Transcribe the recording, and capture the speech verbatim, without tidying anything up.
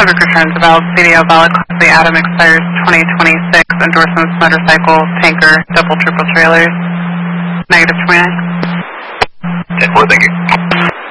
Subject returns about C D L valid Class A Adam expires twenty twenty-six. Endorsements, motorcycle, tanker, double triple trailers. Negative twenty-nine. ten four, thank you.